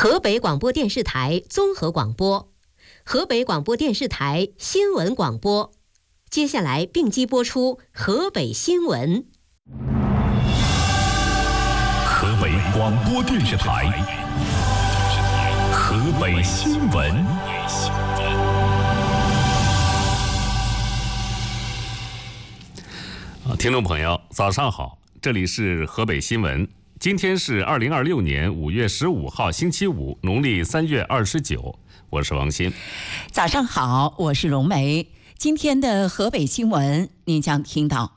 河北广播电视台综合广播，河北广播电视台新闻广播。接下来并机播出河北新闻。 河北广播电视台河北新闻。听众朋友，早上好，这里是河北新闻。今天是2026年5月15号，星期五，农历3月29。我是王鑫。 早上好，我是荣梅。今天的河北新闻，您将听到。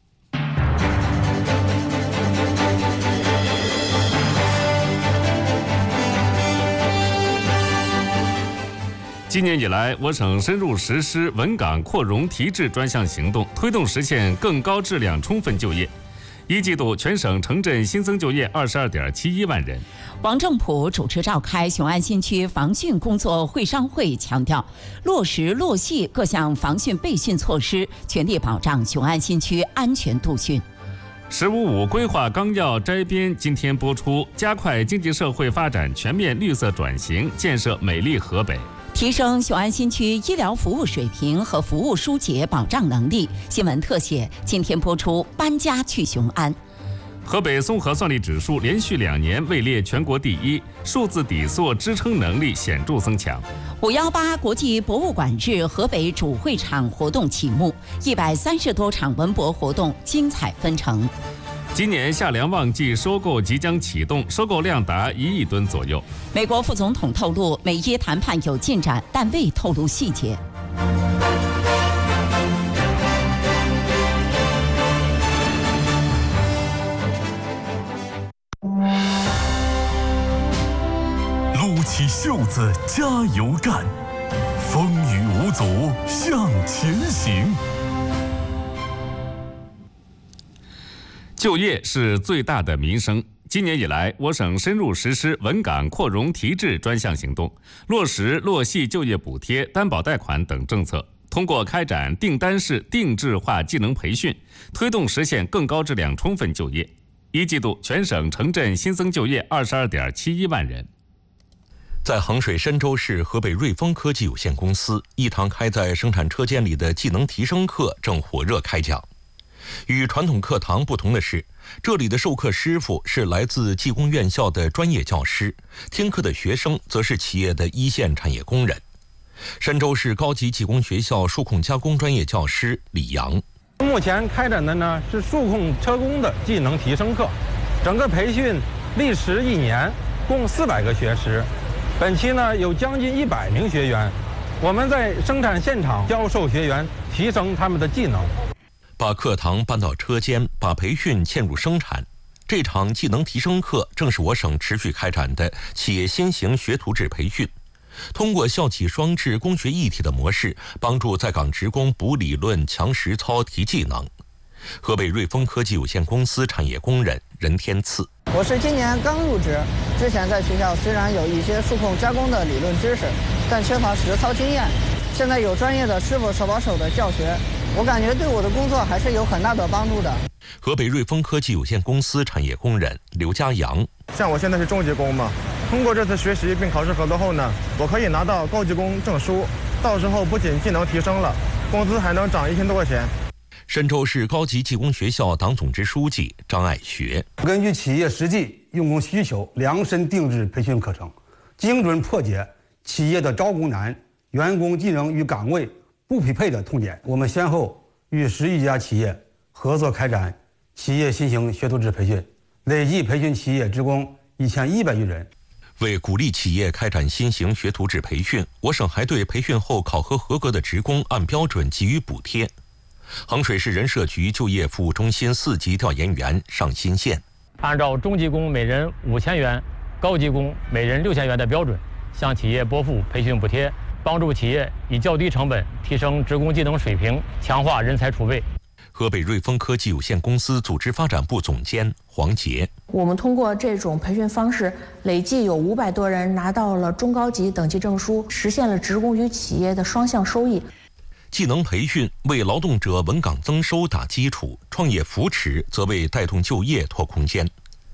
今年以来，我省深入实施稳岗扩容提质专项行动，推动实现更高质量充分就业。一季度全省城镇新增就业22.71万人。 王正普主持召开雄安新区防汛工作会商会，强调落实落细各项防汛备汛措施，全力保障雄安新区安全度汛。 “15+5”规划纲要摘编今天播出，加快经济社会发展全面绿色转型，建设美丽河北。 提升雄安新区医疗服务水平和服务疏解保障能力。新闻特写今天播出，搬家去雄安。 河北综合算力指数连续2年位列全国第一，数字底座支撑能力显著增强。 518国际博物馆日河北主会场活动启幕，130多场文博活动精彩纷呈。 今年夏粮旺季收购即将启动，收购量达1亿吨左右。 美国副总统透露，美伊谈判有进展，但未透露细节。 撸起袖子加油干，风雨无阻向前行。就业是最大的民生。今年以来，我省深入实施稳岗扩容提质专项行动，落实落细就业补贴、担保贷款等政策，通过开展订单式定制化技能培训，推动实现更高质量充分就业。一季度全省城镇新增就业22.71万人。 在衡水深州市河北瑞丰科技有限公司，一堂开在生产车间里的技能提升课正火热开讲。与传统课堂不同的是，这里的授课师傅是来自技工院校的专业教师，听课的学生则是企业的一线产业工人。深州市高级技工学校数控加工专业教师李阳。 目前开展的呢是数控车工的技能提升课，整个培训历时1年，共400个学时。本期呢有将近100名学员，我们在生产现场教授学员，提升他们的技能。 把课堂搬到车间，把培训嵌入生产。这场技能提升课正是我省持续开展的企业新型学徒制培训，通过校企双制工学一体的模式，帮助在岗职工补理论、强实操、提技能。河北瑞丰科技有限公司产业工人任天赐。 我是今年刚入职，之前在学校虽然有一些数控加工的理论知识，但缺乏实操经验。现在有专业的师傅手把手的教学，我感觉对我的工作还是有很大的帮助的。 河北瑞丰科技有限公司产业工人刘家阳。 像我现在是中级工嘛，通过这次学习并考试合格后呢，我可以拿到高级工证书，到时候不仅技能提升了，工资还能涨1000多块钱。 深州市高级技工学校党总支书记张爱学。 根据企业实际用工需求，量身定制培训课程，精准破解企业的招工难、员工技能与岗位不匹配的痛点。我们先后与10余家企业合作开展企业新型学徒制培训，累计培训企业职工1100余人。 为鼓励企业开展新型学徒制培训，我省还对培训后考核合格的职工按标准给予补贴。衡水市人社局就业服务中心4级调研员上新线， 按照中级工每人5000元、高级工每人6000元的标准，向企业拨付培训补贴，帮助企业以较低成本提升职工技能水平，强化人才储备。 河北瑞丰科技有限公司组织发展部总监黄杰。 我们通过这种培训方式，累计有500多人拿到了中高级等级证书，实现了职工与企业的双向收益。 技能培训为劳动者稳岗增收打基础，创业扶持则为带动就业拓空间。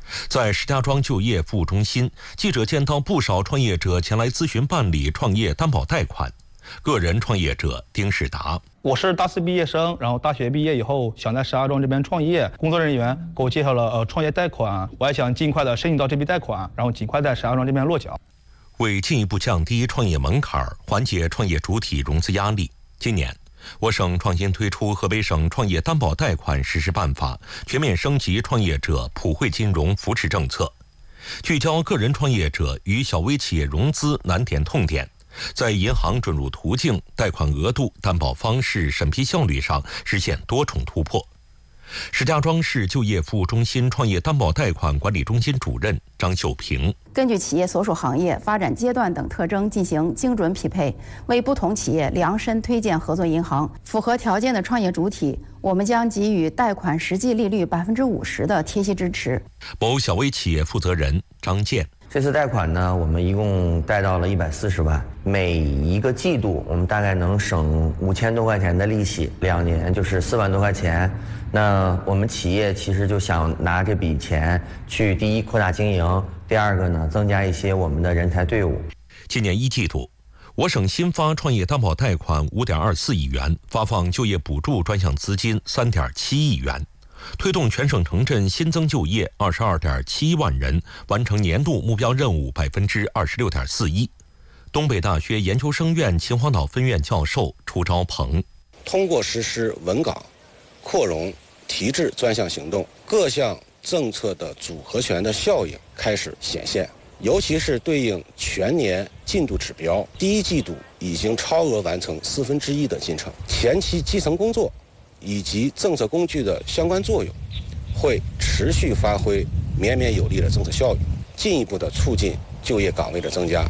在石家庄就业服务中心，记者见到不少创业者前来咨询办理创业担保贷款。个人创业者丁世达， 我是大4毕业生，然后大学毕业以后想在石家庄这边创业，工作人员给我介绍了创业贷款，我还想尽快的申请到这笔贷款，然后尽快在石家庄这边落脚。 为进一步降低创业门槛，缓解创业主体融资压力，今年我省创新推出河北省创业担保贷款实施办法，全面升级创业者普惠金融扶持政策，聚焦个人创业者与小微企业融资难点痛点，在银行准入途径、贷款额度、担保方式、审批效率上实现多重突破。石家庄市就业服务中心创业担保贷款管理中心主任张秀平， 根据企业所属行业、发展阶段等特征进行精准匹配，为不同企业量身推荐合作银行。符合条件的创业主体，我们将给予贷款实际利率50%的贴息支持。 某小微企业负责人张建， 这次贷款呢，我们一共贷到了140万，每一个季度我们大概能省5000多块钱的利息，2年就是4万多块钱。那我们企业其实就想拿这笔钱去，第一扩大经营，第二个呢增加一些我们的人才队伍。 今年1季度，我省新发创业担保贷款5.24亿元，发放就业补助专项资金3.7亿元。推动全省城镇新增就业22.71万人，完成年度目标任务26.41%。东北大学研究生院秦皇岛分院教授楚昭鹏， 通过实施稳岗、扩容、提质专项行动，各项政策的组合拳的效应开始显现，尤其是对应全年进度指标，第1季度已经超额完成1/4的进程，前期基层工作以及政策工具的相关作用，会持续发挥绵绵有力的政策效应，进一步的促进就业岗位的增加。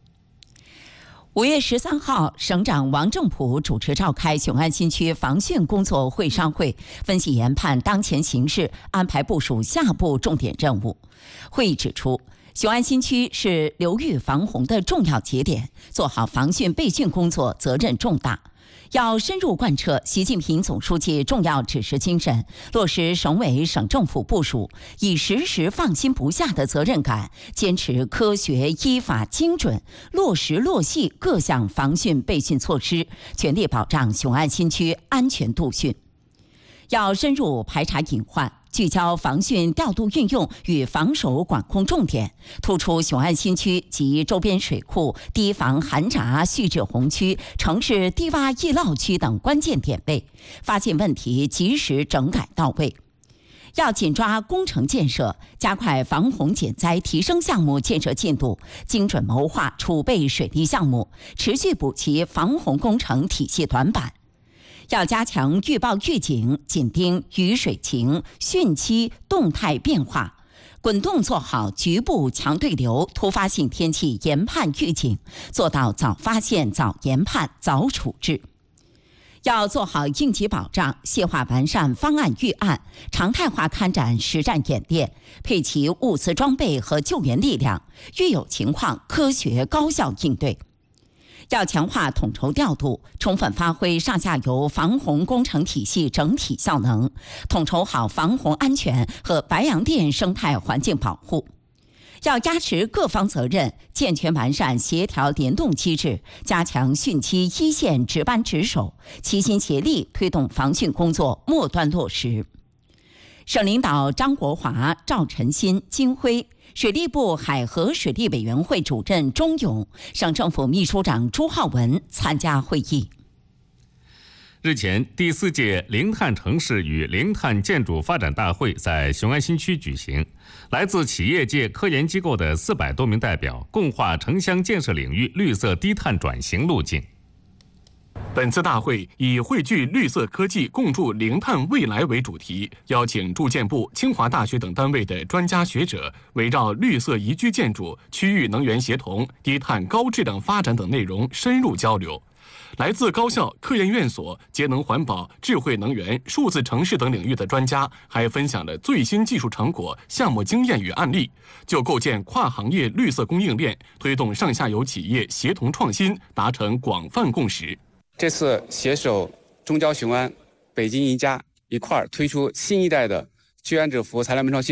5月13号，省长王正普主持召开雄安新区防汛工作会商会，分析研判当前形势，安排部署下步重点任务。会议指出，雄安新区是流域防洪的重要节点，做好防汛备汛工作责任重大。要深入贯彻习近平总书记重要指示精神，落实省委省政府部署，以时时放心不下的责任感，坚持科学依法精准，落实落细各项防汛备汛措施，全力保障雄安新区安全度汛。要深入排查隐患，聚焦防汛调度运用与防守管控重点，突出雄安新区及周边水库、堤防涵闸蓄滞洪区、城市低洼易涝区等关键点位，发现问题及时整改到位。要紧抓工程建设，加快防洪减灾提升项目建设进度，精准谋划储备水利项目，持续补齐防洪工程体系短板。要加强预报预警，紧盯雨水情、汛期动态变化，滚动做好局部强对流、突发性天气研判预警，做到早发现、早研判、早处置。要做好应急保障，细化完善方案预案，常态化开展实战演练，配齐物资装备和救援力量，遇有情况科学高效应对。要强化统筹调度，充分发挥上下游防洪工程体系整体效能，统筹好防洪安全和白洋淀生态环境保护。要压实各方责任，健全完善协调联动机制，加强汛期一线值班值守，齐心协力推动防汛工作末端落实。省领导张国华、赵晨新、金辉，水利部海河水利委员会主任钟勇，省政府秘书长朱浩文参加会议。 日前，第4届零碳城市与零碳建筑发展大会在雄安新区举行，来自企业界、科研机构的400多名代表共话城乡建设领域绿色低碳转型路径。 本次大会以汇聚绿色科技共筑零碳未来为主题，邀请住建部、清华大学等单位的专家学者，围绕绿色宜居建筑、区域能源协同、低碳高质量发展等内容深入交流。来自高校、科研院所、节能环保、智慧能源、数字城市等领域的专家还分享了最新技术成果、项目经验与案例，就构建跨行业绿色供应链，推动上下游企业协同创新，达成广泛共识。 这次携手中交雄安、北京宜家一块儿推出新一代的志愿者服务材料门窗系统，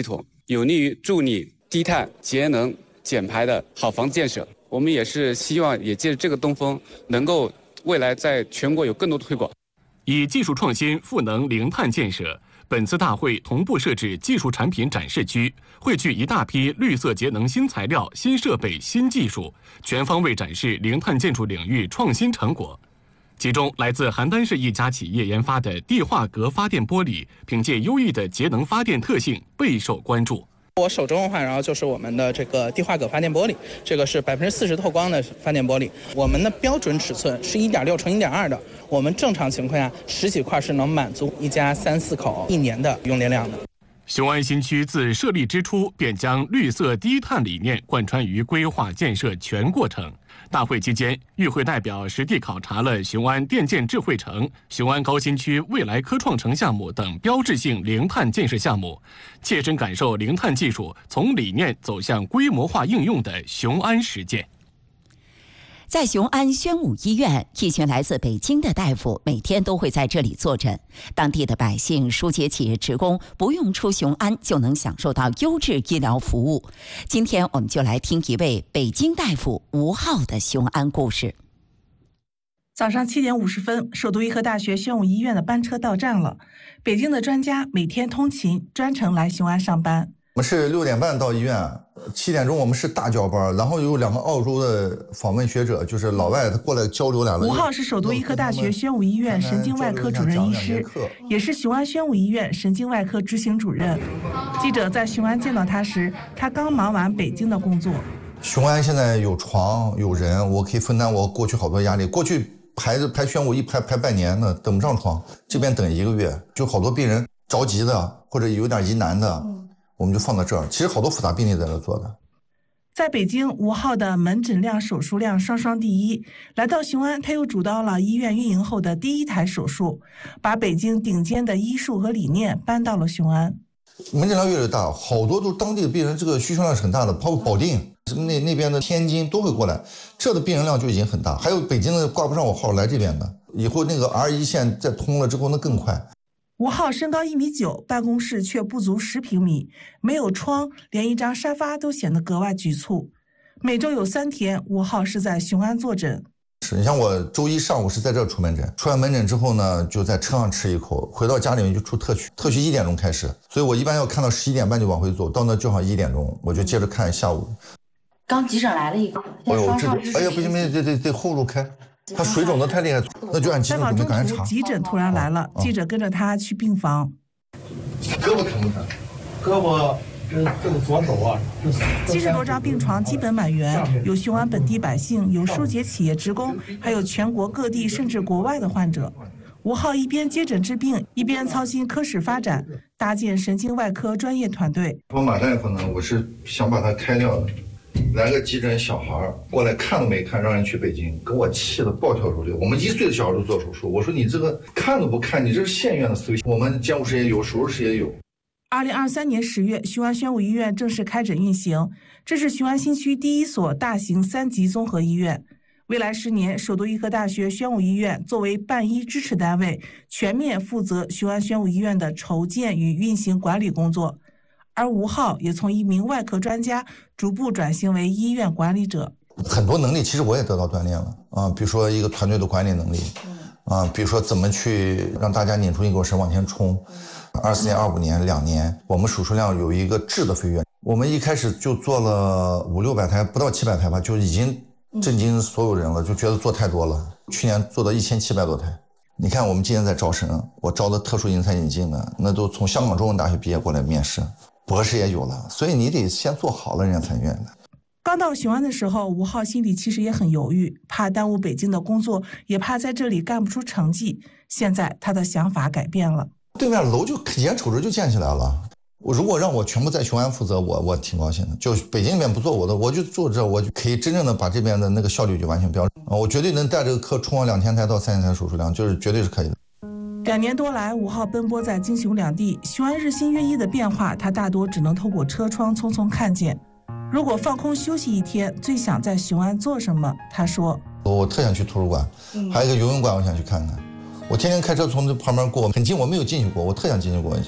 有利于助力低碳、节能、减排的好房子建设。我们也是希望也借着这个东风，能够未来在全国有更多的推广。 以技术创新赋能零碳建设，本次大会同步设置技术产品展示区，汇聚一大批绿色节能新材料、新设备、新技术，全方位展示零碳建筑领域创新成果。其中，来自邯郸市一家企业研发的地化格发电玻璃，凭借优异的节能发电特性备受关注。 我手中的话，然后就是我们的这个地化格发电玻璃，这个是40%透光的发电玻璃。我们的标准尺寸是1.6乘1.2的，我们正常情况下10几块是能满足一家3、4口1年的用电量的。 雄安新区自设立之初便将绿色低碳理念贯穿于规划建设全过程。大会期间，与会代表实地考察了雄安电建智慧城、雄安高新区未来科创城项目等标志性零碳建设项目，切身感受零碳技术从理念走向规模化应用的雄安实践。 在雄安宣武医院，一群来自北京的大夫每天都会在这里坐诊。当地的百姓、书写企业职工不用出雄安就能享受到优质医疗服务。今天我们就来听一位北京大夫吴浩的雄安故事。 早上7点50分，首都医科大学宣武医院的班车到站了。北京的专家每天通勤，专程来雄安上班。 我们是6点半到医院，7点钟我们是大交班，然后有2个澳洲的访问学者，就是老外，他过来交流2个。 吴浩是首都医科大学宣武医院神经外科主任医师，也是雄安宣武医院神经外科执行主任。记者在雄安见到他时，他刚忙完北京的工作。 雄安现在有床有人，我可以分担我过去好多压力。过去排宣武一排半年呢，等不上床，这边等1个月，就好多病人着急的或者有点疑难的。我们就放到这儿，其实好多复杂病例在这做的。 在北京，吴浩的门诊量、手术量双双第一。来到雄安，他又主刀了医院运营后的第1台手术，把北京顶尖的医术和理念搬到了雄安。 门诊量越来越大，好多都是当地的病人，这个需求量是很大的，包括保定那边的天津都会过来，这的病人量就已经很大。还有北京的挂不上我号来这边的，以后那个 R1线再通了之后，那更快。 吴浩身高1.9米，办公室却不足10平米，没有窗，连一张沙发都显得格外局促。每周有3天，吴浩是在雄安坐诊。 你像我周一上午是在这儿出门诊，出完门诊之后呢，就在车上吃一口，回到家里面就出特许1点钟开始，所以我一般要看到11点半就往回走，到那正好1点钟，我就接着看下午。 刚急诊来了一个， 哎呦，不行，得后路开。他水肿的太厉害，那就按急诊准备赶紧查。 急诊突然来了，记者跟着他去病房。 胳膊疼不疼？ 胳膊这个左手啊 ，70多张病床基本满员，有雄安本地百姓，有书写企业职工，还有全国各地甚至国外的患者。吴浩一边接诊治病，一边操心科室发展，搭建神经外科专业团队。 我马大夫呢，我是想把他开掉的。来个急诊小孩过来看都没看，让人去北京，给我气得暴跳如雷。我们1岁的小孩都做手术，我说你这个看都不看，你这是县院的思维。我们监护室也有，手术室也有。 2023年10月，雄安宣武医院正式开诊运行，这是雄安新区第1所大型3级综合医院。未来10年，首都医科大学宣武医院作为办医支持单位，全面负责雄安宣武医院的筹建与运行管理工作。而吴浩也从一名外科专家逐步转型为医院管理者。 很多能力其实我也得到锻炼了啊，比如说一个团队的管理能力啊，比如说怎么去让大家拧出一根绳往前冲。24年、25年2年，我们手术量有一个质的飞跃。我们一开始就做了500-600台，不到700台吧，就已经震惊所有人了，就觉得做太多了。去年做到1700多台。你看我们今年在招生，我招的特殊人才引进的，那都从香港中文大学毕业过来面试。博士也有了，所以你得先做好了，人家才愿意的。 刚到雄安的时候，吴浩心里其实也很犹豫，怕耽误北京的工作，也怕在这里干不出成绩。现在他的想法改变了， 对面楼就眼瞅着就建起来了。我如果让我全部在雄安负责，我挺高兴的。就北京那边不做我的，我就做这，我就可以真正的把这边的那个效率就完全标准。我绝对能带这个课冲往2000台到3000台手术量，就是绝对是可以的。 2年多来，吴浩奔波在京雄两地，雄安日新月异的变化，他大多只能透过车窗匆匆看见。如果放空休息1天，最想在雄安做什么？他说：“ 我特想去图书馆，还有一个游泳馆，我想去看看。我天天开车从这旁边过，很近，我没有进去过，我特想进去过一下。”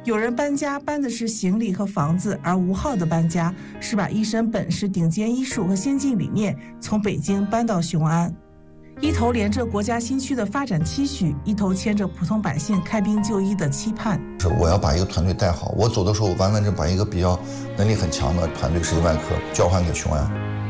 有人搬家搬的是行李和房子，而吴浩的搬家是把一身本事、顶尖医术和先进理念从北京搬到雄安。一头连着国家新区的发展期许，一头牵着普通百姓开兵就医的期盼。 我要把一个团队带好，我走的时候完完整把一个比较能力很强的团队，世纪外科交还给雄安。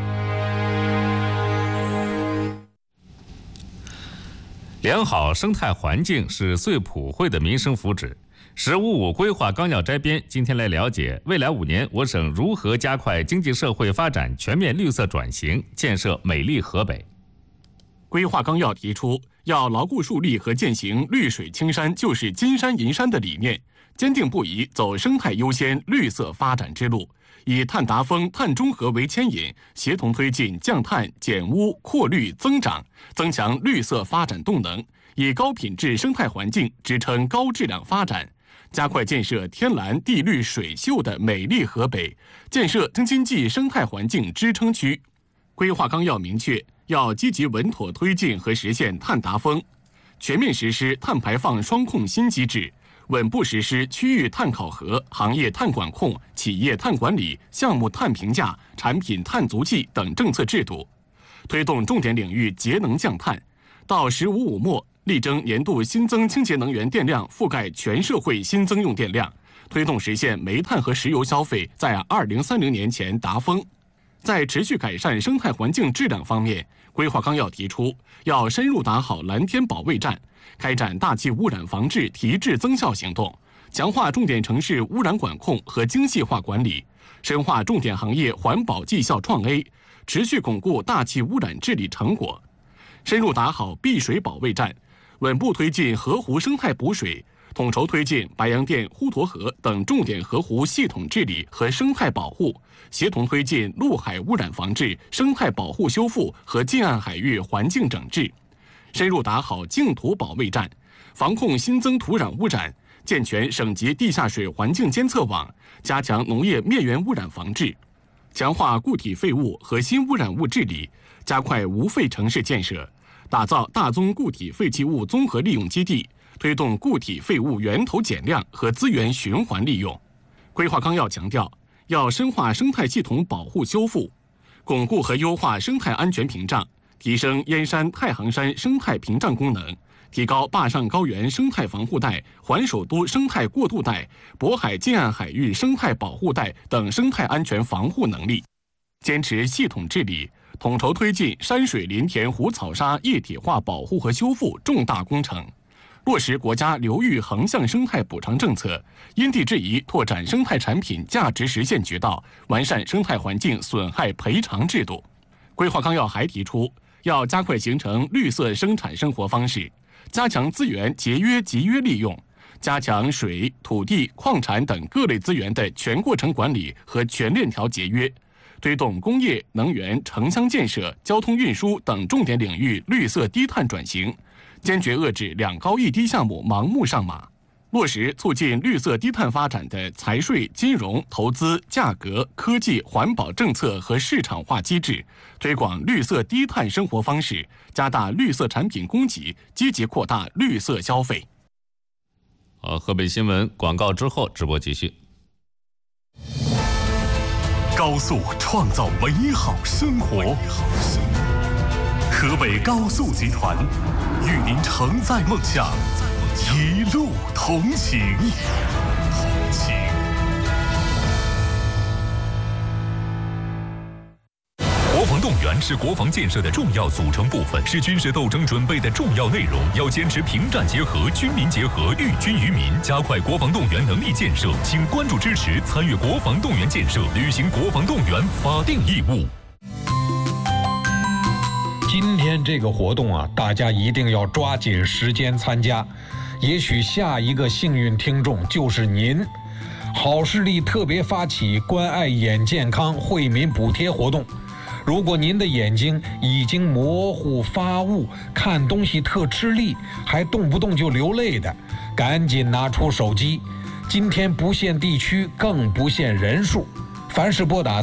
良好生态环境是最普惠的民生福祉。“15+5”规划纲要摘编，今天来了解未来5年我省如何加快经济社会发展全面绿色转型，建设美丽河北。 规划纲要提出，要牢固树立和践行绿水青山就是金山银山的理念，坚定不移走生态优先、绿色发展之路，以碳达峰、碳中和为牵引，协同推进降碳、减污、扩绿、增长，增强绿色发展动能，以高品质生态环境支撑高质量发展，加快建设天蓝地绿水秀的美丽河北，建设京津冀生态环境支撑区。规划纲要明确，要积极稳妥推进和实现碳达峰，全面实施碳排放双控新机制，稳步实施区域碳考核、行业碳管控、企业碳管理、项目碳评价、产品碳足迹等政策制度，推动重点领域节能降碳。到“15+5”末，力争年度新增清洁能源电量覆盖全社会新增用电量，推动实现煤炭和石油消费在2030年前达峰。在持续改善生态环境质量方面，规划纲要提出，要深入打好蓝天保卫战，开展大气污染防治提质增效行动，强化重点城市污染管控和精细化管理，深化重点行业环保绩效创 A， 持续巩固大气污染治理成果，深入打好碧水保卫战，稳步推进河湖生态补水，统筹推进白洋淀、滹沱河等重点河湖系统治理和生态保护，协同推进陆海污染防治、生态保护修复和近岸海域环境整治，深入打好净土保卫战，防控新增土壤污染，健全省级地下水环境监测网，加强农业灭源污染防治，强化固体废物和新污染物治理，加快无废城市建设，打造大宗固体废弃物综合利用基地，推动固体废物源头减量和资源循环利用。规划纲要强调，要深化生态系统保护修复，巩固和优化生态安全屏障，提升燕山、太行山生态屏障功能，提高坝上高原生态防护带、环首都生态过渡带、渤海近岸海域生态保护带等生态安全防护能力，坚持系统治理，统筹推进山水林田湖草沙液体化保护和修复重大工程，落实国家流域横向生态补偿政策，因地制宜拓展生态产品价值实现渠道，完善生态环境损害赔偿制度。规划纲要还提出，要加快形成绿色生产生活方式，加强资源节约集约利用，加强水、土地、矿产等各类资源的全过程管理和全链条节约，推动工业、能源、城乡建设、交通运输等重点领域绿色低碳转型，坚决遏制2高1低项目盲目上马，落实促进绿色低碳发展的财税、金融、投资、价格、科技、环保政策和市场化机制，推广绿色低碳生活方式，加大绿色产品供给，积极扩大绿色消费。 河北新闻广告之后直播继续。 高速创造美好生活，河北高速集团与您承载梦想，一路同行。国防动员是国防建设的重要组成部分，是军事斗争准备的重要内容。要坚持平战结合、军民结合、寓军于民，加快国防动员能力建设。请关注支持，参与国防动员建设，履行国防动员法定义务。 今天这个活动啊，大家一定要抓紧时间参加，也许下一个幸运听众就是您。好视力特别发起关爱眼健康惠民补贴活动。如果您的眼睛已经模糊发雾，看东西特吃力，还动不动就流泪的，赶紧拿出手机。今天不限地区，更不限人数，凡是拨打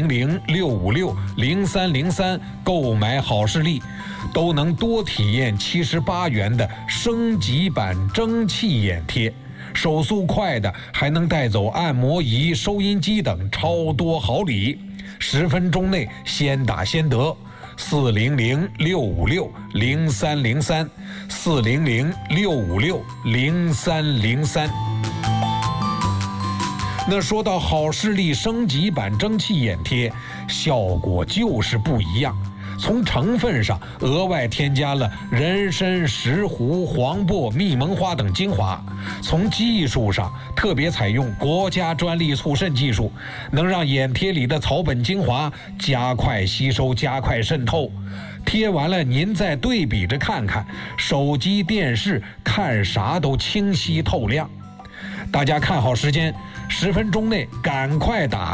400-656-0303购买好视力，都能多体验78元的升级版蒸汽眼贴。 手速快的还能带走按摩仪、收音机等超多好礼，10分钟内先打先得。400-656-0303，400-656-0303。那说到好视力升级版蒸汽眼贴，效果就是不一样。从成分上额外添加了人参、石斛、黄柏、蜜蒙花等精华；从技术上特别采用国家专利促渗技术，能让眼贴里的草本精华加快吸收、加快渗透。贴完了您再对比着看看，手机、电视看啥都清晰透亮。大家看好时间，10分钟内赶快打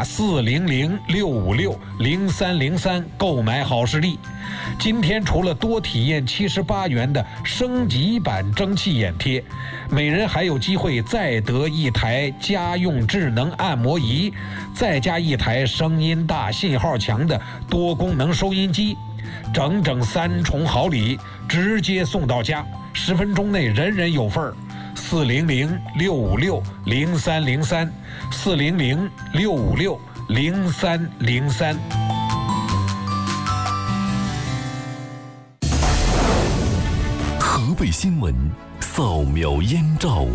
400-656-0303购买好视力。今天除了多体验78元的升级版蒸汽眼贴，每人还有机会再得一台家用智能按摩仪，再加一台声音大、信号强的多功能收音机，整整3重好礼，直接送到家，10分钟内人人有份儿。400-656-0303，400-656-0303。 河北新闻扫描燕赵。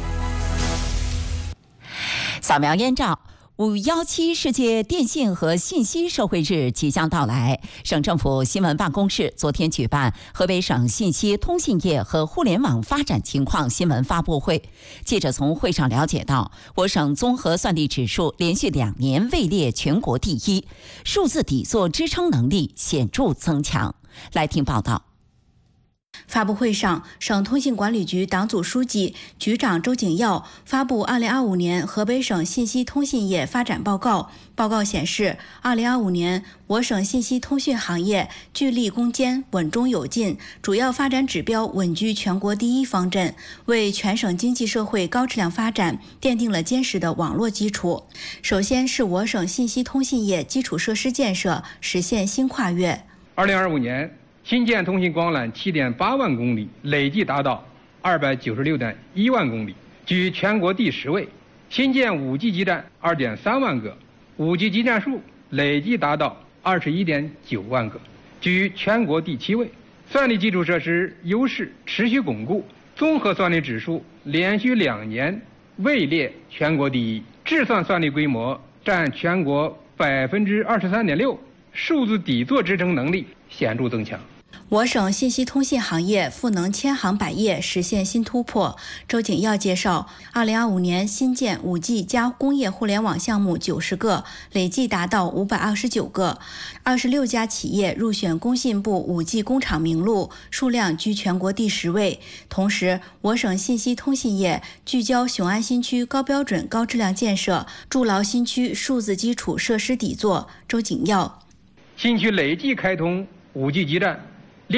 扫描燕赵。517世界电信和信息社会日即将到来，省政府新闻办公室昨天举办河北省信息通信业和互联网发展情况新闻发布会。记者从会上了解到，我省综合算力指数连续2年位列全国第1，数字底座支撑能力显著增强。来听报道。 发布会上，省通信管理局党组书记、局长周景耀发布2025年河北省信息通信业发展报告。报告显示，2025年我省信息通讯行业聚力攻坚、稳中有进，主要发展指标稳居全国第1方阵，为全省经济社会高质量发展奠定了坚实的网络基础。首先是我省信息通信业基础设施建设实现新跨越。 2025年。新建通信光缆7.8万公里，累计达到296.1万公里，居全国第10位。新建5G 基站2.3万个，5G 基站数累计达到21.9万个，居全国第7位。算力基础设施优势持续巩固，综合算力指数连续2年位列全国第1，智算算力规模占全国23.6%，数字底座支撑能力显著增强。 我省信息通信行业赋能千行百业实现新突破。周景耀介绍，2025年新建5G 加工业互联网项目90个，累计达到529个，26家企业入选工信部5G 工厂名录，数量居全国第10位。同时，我省信息通信业聚焦雄安新区高标准高质量建设，筑牢新区数字基础设施底座。周景耀， 新区累计开通5G 基站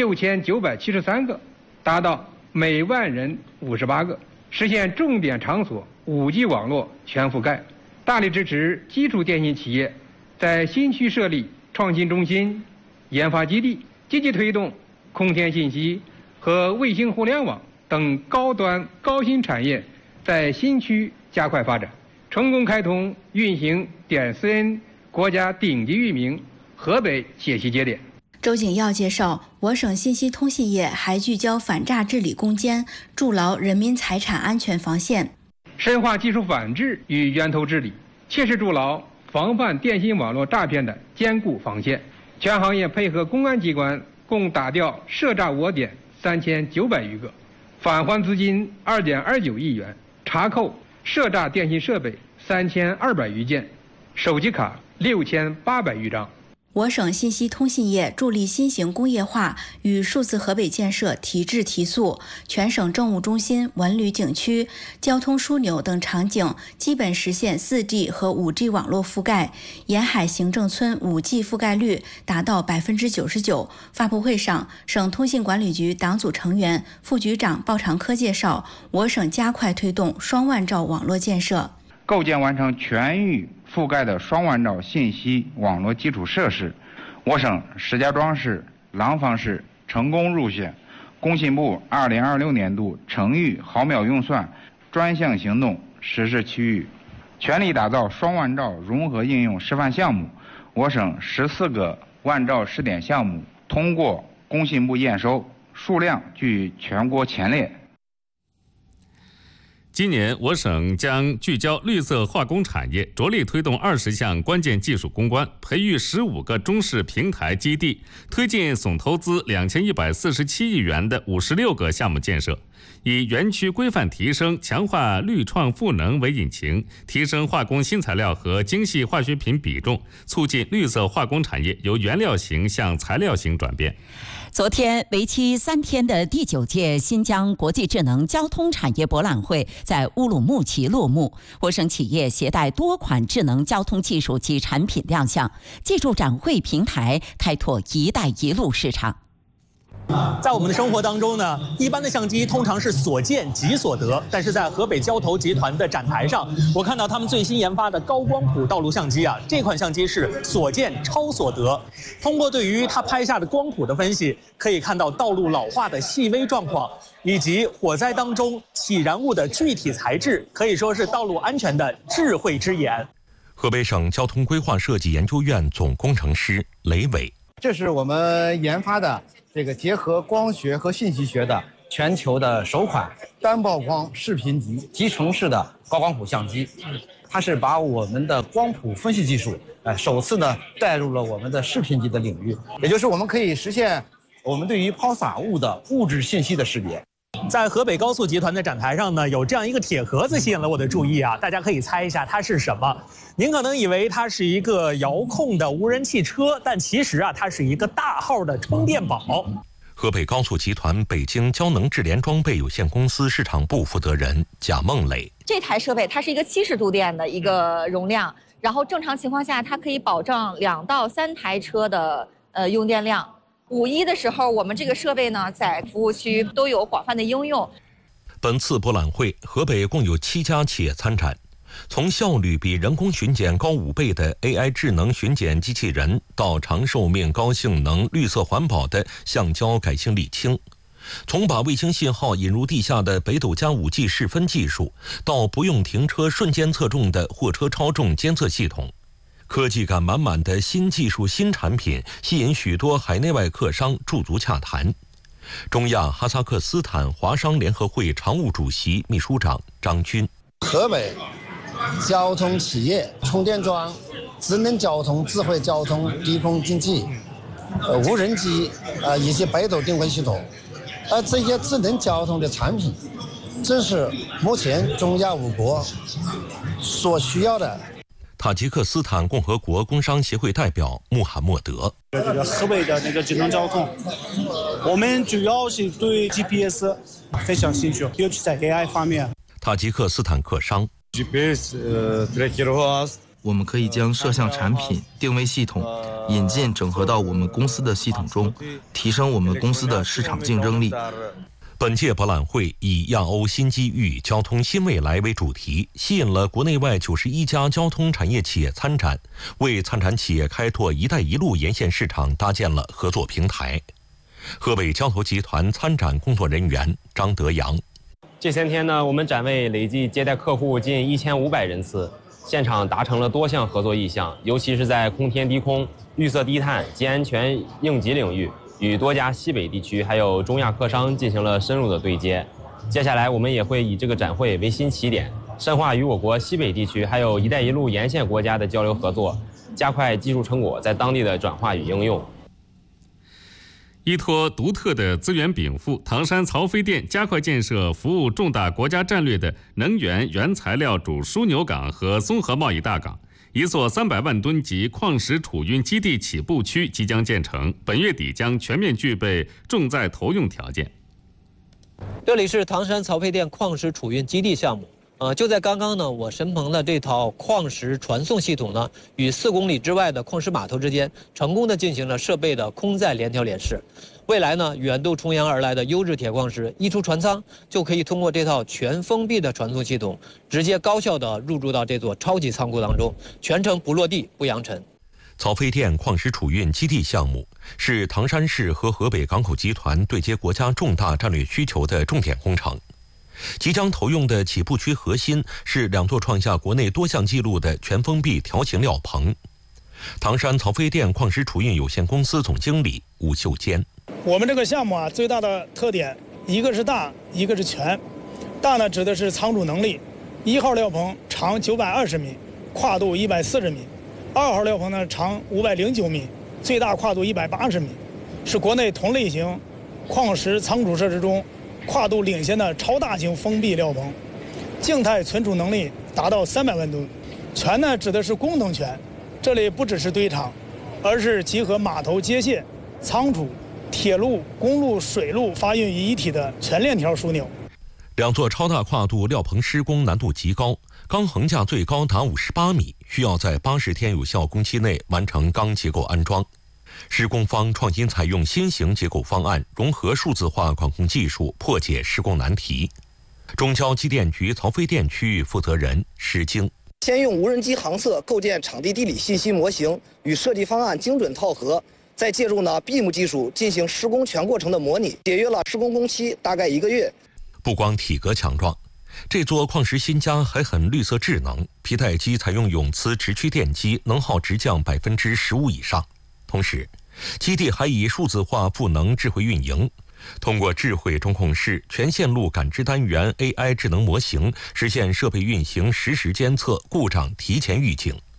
6973个，达到每万人58个，实现重点场所5G 网络全覆盖。大力支持基础电信企业在新区设立创新中心、研发基地，积极推动空天信息和卫星互联网等高端高新产业在新区加快发展，成功开通运行.cn国家顶级域名河北解析节点。 周景耀介绍，我省信息通信业还聚焦反诈治理攻坚，筑牢人民财产安全防线， 深化技术反制与源头治理，切实筑牢防范电信网络诈骗的坚固防线。全行业配合公安机关共打掉涉诈窝点3900余个，返还资金2.29亿元，查扣涉诈电信设备3200余件，手机卡6800余张。 我省信息通信业助力新型工业化与数字河北建设提质提速，全省政务中心、文旅景区、交通枢纽等场景基本实现4G 和5G 网络覆盖，沿海行政村5G 覆盖率达到99%。发布会上，省通信管理局党组成员、副局长鲍长科介绍，我省加快推动双万兆网络建设， 构建完成全域覆盖的双万兆信息网络基础设施。我省石家庄市、廊坊市成功入选工信部2026年度城域毫秒运算专项行动实施区域，全力打造双万兆融合应用示范项目。我省14个万兆试点项目通过工信部验收，数量居全国前列。 今年，我省将聚焦绿色化工产业，着力推动20项关键技术攻关，培育15个中试平台基地，推进总投资2147亿元的56个项目建设。以园区规范提升、强化绿创赋能为引擎，提升化工新材料和精细化学品比重，促进绿色化工产业由原料型向材料型转变。 昨天，为期3天的第9届新疆国际智能交通产业博览会在乌鲁木齐落幕。我省企业携带多款智能交通技术及产品亮相，借助展会平台开拓“一带一路”市场。 在我们的生活当中呢，一般的相机通常是所见即所得，但是在河北交投集团的展台上，我看到他们最新研发的高光谱道路相机啊，这款相机是所见超所得。通过对于它拍下的光谱的分析，可以看到道路老化的细微状况，以及火灾当中起燃物的具体材质，可以说是道路安全的智慧之眼。 河北省交通规划设计研究院总工程师雷伟， 这是我们研发的这个结合光学和信息学的全球的首款单曝光视频级集成式的高光谱相机，它是把我们的光谱分析技术，首次呢带入了我们的视频级的领域，也就是我们可以实现我们对于抛洒物的物质信息的识别。 在河北高速集团的展台上呢，有这样一个铁盒子吸引了我的注意啊，大家可以猜一下它是什么。您可能以为它是一个遥控的无人汽车，但其实啊，它是一个大号的充电宝。 河北高速集团北京交能智联装备有限公司市场部负责人贾梦磊， 这台设备它是一个70度电的一个容量，然后正常情况下它可以保证2到3台车的用电量。5·1的时候，我们这个设备呢，在服务区都有广泛的应用。 本次博览会，河北共有7家企业参展，从效率比人工巡检高5倍的 AI 智能巡检机器人，到长寿命、高性能、绿色环保的橡胶改性沥青；从把卫星信号引入地下的北斗加5G 试分技术，到不用停车瞬间测重的货车超重监测系统。科技感满满的新技术、新产品，吸引许多海内外客商驻足洽谈。中亚哈萨克斯坦华商联合会常务主席、秘书长张军， 河北交通企业充电桩、智能交通、智慧交通、低空经济、无人机以及北斗定位系统，这些智能交通的产品，正是目前中亚5国所需要的。 塔吉克斯坦共和国工商协会代表穆罕默德， 这个河北的那个智能交通，我们主要是对 GPS 非常兴趣，尤其在 AI 方面。 塔吉克斯坦客商 GPS 我们可以将摄像产品、定位系统引进整合到我们公司的系统中，提升我们公司的市场竞争力。 本届博览会以亚欧新机遇、交通新未来为主题，吸引了国内外91家交通产业企业参展，为参展企业开拓“一带一路”沿线市场搭建了合作平台。河北交投集团参展工作人员张德阳， 这3天呢，我们展位累计接待客户近1500人次，现场达成了多项合作意向，尤其是在空天低空、绿色低碳及安全应急领域，与多家西北地区还有中亚客商进行了深入的对接。接下来我们也会以这个展会为新起点，深化与我国西北地区还有一带一路沿线国家的交流合作，加快技术成果在当地的转化与应用。 依托独特的资源禀赋，唐山曹妃甸加快建设服务重大国家战略的能源原材料主枢纽港和综合贸易大港。一座300万吨级矿石储运基地起步区即将建成，本月底将全面具备重载投用条件。 这里是唐山曹妃甸矿石储运基地项目。就在刚刚呢，我神鹏的这套矿石传送系统呢，与4公里之外的矿石码头之间成功的进行了设备的空载联调联试。未来呢，远渡重洋而来的优质铁矿石一出船舱，就可以通过这套全封闭的传送系统，直接高效的入驻到这座超级仓库当中，全程不落地不扬尘。 曹妃甸矿石储运基地项目是唐山市和河北港口集团对接国家重大战略需求的重点工程。 即将投用的起步区核心是2座创下国内多项纪录的全封闭条形料棚。唐山曹飞电矿石储运有限公司总经理吴秀坚： 我们这个项目啊，最大的特点一个是大，一个是全。大呢指的是仓储能力，1号料棚长920米，跨度140米；2号料棚呢长509米，最大跨度180米，是国内同类型矿石仓储设施中跨度领先的超大型封闭料棚，静态存储能力达到300万吨。全呢指的是功能全，这里不只是堆场，而是集合码头接线、仓储、铁路、公路、水路发运于一体的全链条枢纽。 2座超大跨度料棚施工难度极高，钢横架最高达58米，需要在80天有效工期内完成钢结构安装。施工方创新采用新型结构方案，融合数字化管控技术，破解施工难题。中交机电局曹飞电区域负责人石京： 先用无人机航测构建场地地理信息模型，与设计方案精准套合，再借助BIM 技术进行施工全过程的模拟，节约了施工工期大概1个月。 不光体格强壮，这座矿石新家还很绿色智能，皮带机采用永磁直驱电机，能耗直降15%以上。同时，基地还以数字化赋能智慧运营，通过智慧中控室、全线路感知单元 AI 智能模型，实现设备运行实时监测、故障提前预警。